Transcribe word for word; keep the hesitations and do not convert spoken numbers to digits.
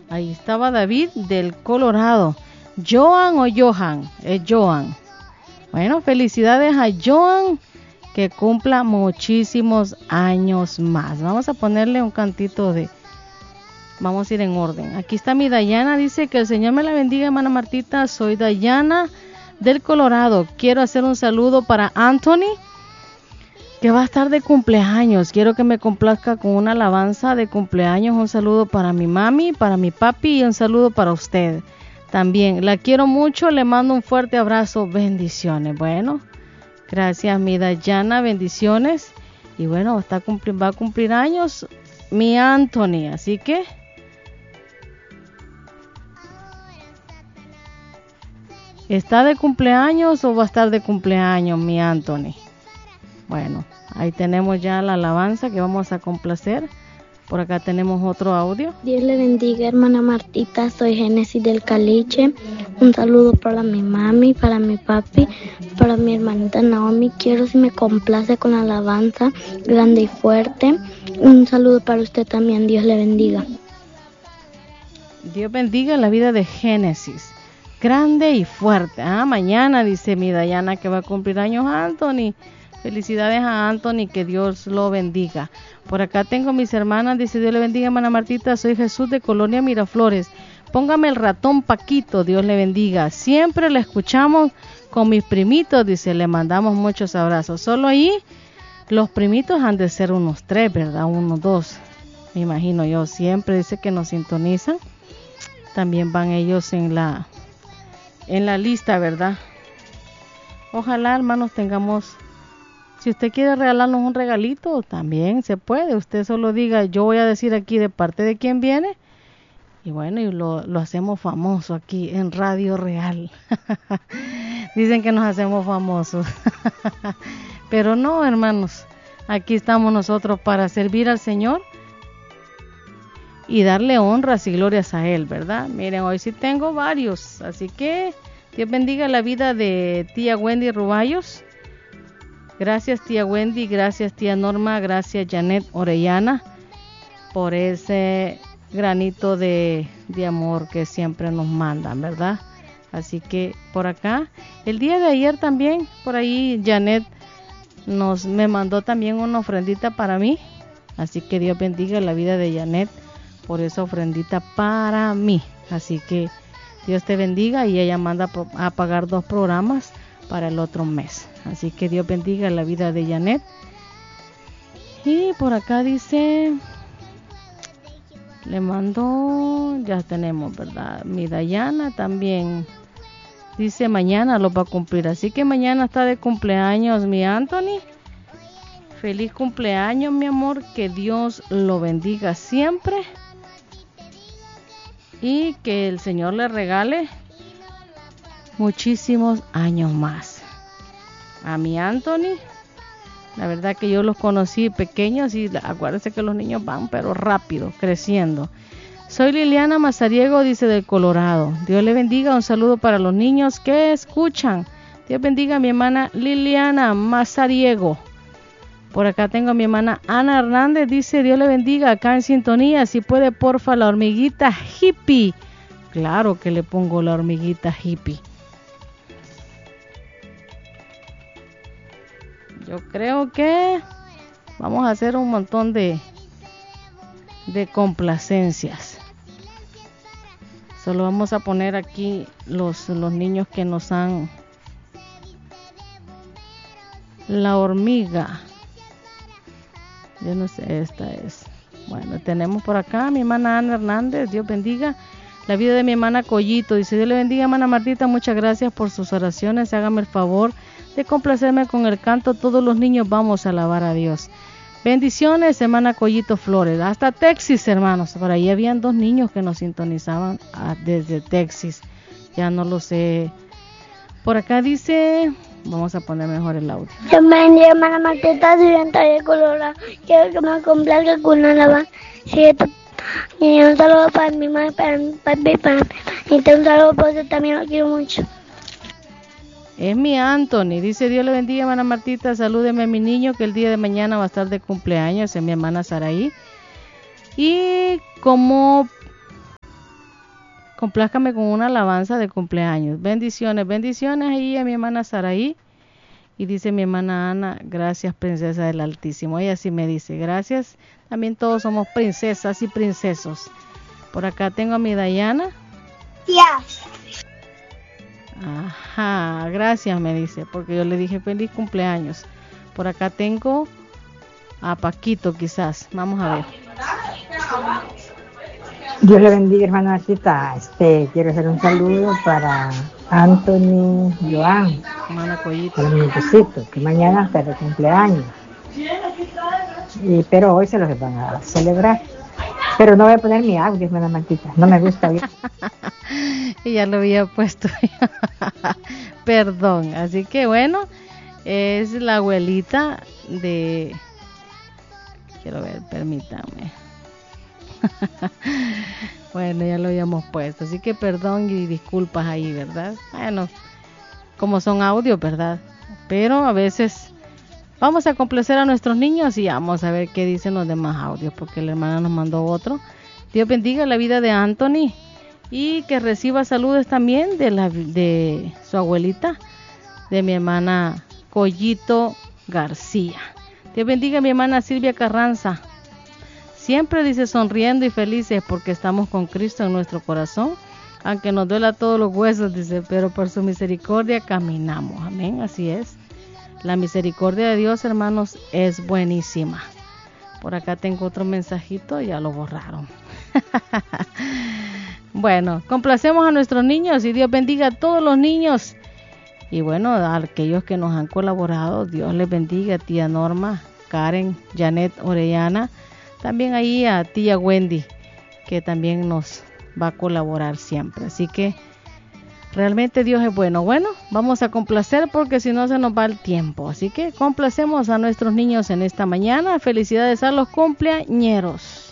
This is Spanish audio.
Ahí estaba David del Colorado. ¿Joan o Johan? Es Joan. Bueno, felicidades a Joan, que cumpla muchísimos años más. Vamos a ponerle un cantito de... Vamos a ir en orden. Aquí está mi Dayana, dice que el Señor me la bendiga, hermana Martita. Soy Dayana del Colorado. Quiero hacer un saludo para Anthony, que va a estar de cumpleaños. Quiero que me complazca con una alabanza de cumpleaños. Un saludo para mi mami, para mi papi y un saludo para usted también. La quiero mucho, le mando un fuerte abrazo. Bendiciones. Bueno, gracias mi Dayana, bendiciones. Y bueno, está cumplir, va a cumplir años mi Anthony, así que ¿está de cumpleaños o va a estar de cumpleaños mi Anthony? Bueno, ahí tenemos ya la alabanza que vamos a complacer. Por acá tenemos otro audio. Dios le bendiga, hermana Martita. Soy Génesis del Caliche. Un saludo para mi mami, para mi papi, para mi hermanita Naomi. Quiero si me complace con la alabanza grande y fuerte. Un saludo para usted también. Dios le bendiga. Dios bendiga la vida de Génesis. Grande y fuerte. Ah, mañana dice mi Dayana que va a cumplir años Anthony. Felicidades a Anthony, que Dios lo bendiga. Por acá tengo mis hermanas, dice Dios le bendiga, hermana Martita. Soy Jesús de Colonia Miraflores. Póngame el ratón Paquito, Dios le bendiga. Siempre le escuchamos con mis primitos, dice, le mandamos muchos abrazos. Solo ahí los primitos han de ser unos tres, ¿verdad? Unos dos, me imagino yo. Siempre dice que nos sintonizan. También van ellos en la, en la lista, ¿verdad? Ojalá, hermanos, tengamos... Si usted quiere regalarnos un regalito, también se puede. Usted solo diga, yo voy a decir aquí de parte de quién viene. Y bueno, y lo, lo hacemos famoso aquí en Radio Real. Dicen que nos hacemos famosos. Pero no, hermanos. Aquí estamos nosotros para servir al Señor y darle honras y glorias a Él, ¿verdad? Miren, hoy sí tengo varios. Así que Dios bendiga la vida de tía Wendy Ruballos. Gracias tía Wendy, gracias tía Norma, gracias Janet Orellana por ese granito de, de amor que siempre nos mandan, ¿verdad? Así que por acá, el día de ayer también, por ahí Janet nos me mandó también una ofrendita para mí, así que Dios bendiga la vida de Janet por esa ofrendita para mí. Así que Dios te bendiga, y ella manda a pagar dos programas para el otro mes. Así que Dios bendiga la vida de Janet. Y por acá dice, le mandó, ya tenemos, ¿verdad? Mi Dayana también dice mañana lo va a cumplir. Así que mañana está de cumpleaños mi Anthony. Feliz cumpleaños, mi amor. Que Dios lo bendiga siempre. Y que el Señor le regale muchísimos años más. A mi Anthony, la verdad que yo los conocí pequeños y acuérdense que los niños van pero rápido, creciendo. Soy Liliana Mazariego, dice del Colorado. Dios le bendiga, un saludo para los niños que escuchan. Dios bendiga a mi hermana Liliana Mazariego. Por acá tengo a mi hermana Ana Hernández, dice Dios le bendiga, acá en sintonía. Si puede, porfa, la hormiguita hippie. Claro que le pongo la hormiguita hippie. Yo creo que vamos a hacer un montón de, de complacencias. Solo vamos a poner aquí los, los niños que nos han... La hormiga. Yo no sé, esta es. Bueno, tenemos por acá a mi hermana Ana Hernández. Dios bendiga la vida de mi hermana Collito. Dice, Dios le bendiga, hermana Martita. Muchas gracias por sus oraciones. Hágame el favor de complacerme con el canto. Todos los niños vamos a alabar a Dios. Bendiciones, hermana Collito Flores. Hasta Texas, hermanos. Por ahí habían dos niños que nos sintonizaban ah, desde Texas. Ya no lo sé. Por acá dice... Vamos a poner mejor el audio. Yo me bendiga, hermana Martita. Soy de Colorado. Quiero que me complazca con una alabanza. Y un saludo para mi mamá, para mi papi, para mi... Y un saludo para usted también. Lo quiero mucho. Es mi Anthony, dice Dios le bendiga, hermana Martita, salúdeme a mi niño que el día de mañana va a estar de cumpleaños, es mi hermana Saraí. Y como Complázcame con una alabanza de cumpleaños. Bendiciones, bendiciones ahí a mi hermana Saraí. Y dice mi hermana Ana, gracias princesa del Altísimo. Ella sí me dice, gracias. También todos somos princesas y princesos. Por acá tengo a mi Dayana. Ya. Ajá, gracias me dice, porque yo le dije feliz cumpleaños. Por acá tengo a Paquito quizás. Vamos a ver. Dios le bendiga, hermana Martita. Este, quiero hacer un saludo para Anthony Joan, para mi hijito, que mañana está de cumpleaños. Y, pero hoy se los van a celebrar. Pero no voy a poner mi audio, hermana Martita. No me gusta bien. Y ya lo había puesto. Perdón. Así que bueno, es la abuelita de... Quiero ver, permítame. Bueno, ya lo habíamos puesto, así que perdón y disculpas ahí, ¿verdad? Bueno, como son audios, ¿verdad? Pero a veces vamos a complacer a nuestros niños y vamos a ver qué dicen los demás audios, porque la hermana nos mandó otro. Dios bendiga la vida de Anthony y que reciba saludos también de la de su abuelita, de mi hermana Collito García. Dios bendiga a mi hermana Silvia Carranza. Siempre dice sonriendo y felices porque estamos con Cristo en nuestro corazón, aunque nos duela todos los huesos, dice, pero por su misericordia caminamos. Amén, así es. La misericordia de Dios, hermanos, es buenísima. Por acá tengo otro mensajito, ya lo borraron. Bueno, complacemos a nuestros niños y Dios bendiga a todos los niños. Y bueno, a aquellos que nos han colaborado, Dios les bendiga, tía Norma, Karen, Janet Orellana. También ahí a tía Wendy, que también nos va a colaborar siempre. Así que realmente Dios es bueno. Bueno, vamos a complacer porque si no se nos va el tiempo. Así que complacemos a nuestros niños en esta mañana. Felicidades a los cumpleañeros.